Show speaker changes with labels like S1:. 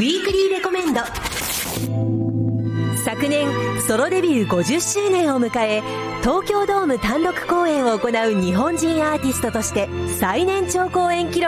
S1: ウィークリーレコメンド。昨年ソロデビュー50周年を迎え、東京ドーム単独公演を行う日本人アーティストとして最年長公演記録